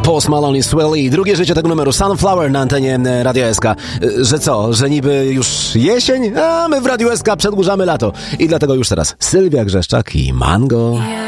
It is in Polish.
Post Malone i Swelly. Drugie życie tego numeru Sunflower na antenie Radio SK. Że co? Że niby już jesień? A my w Radio SK przedłużamy lato. I dlatego już teraz Sylwia Grzeszczak i Mango.